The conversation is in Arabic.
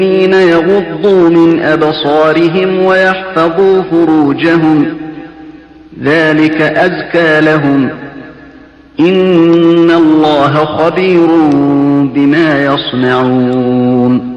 يغضوا من أبصارهم ويحفظوا فروجهم ذلك أزكى لهم إن الله خبير بما يصنعون